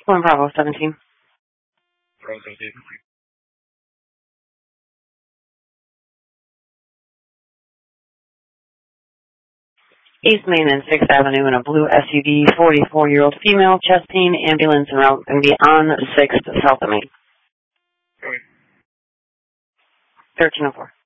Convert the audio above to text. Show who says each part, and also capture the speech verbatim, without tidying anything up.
Speaker 1: One Bravo seventeen.
Speaker 2: Bravo seventeen.
Speaker 1: East Main and sixth Avenue in a blue S U V, forty-four-year-old female, chest pain, ambulance en route, going to be on sixth South of Main.
Speaker 2: Okay.
Speaker 1: thirteen oh four.